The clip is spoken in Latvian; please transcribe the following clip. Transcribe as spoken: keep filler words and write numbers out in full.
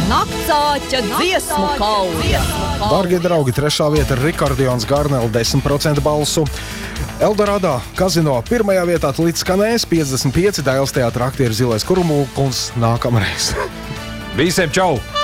Naktsāķa dziesmu kauja. Dārgie draugi, trešā vieta ir Rikardions Garnela desmit procenti balsu. Eldoradā kazino pirmajā vietā līdz skanēs piecdesmit pieci, Dailes teātra aktieris Zilais Kurumulkuns nākamreiz. Visiem čau!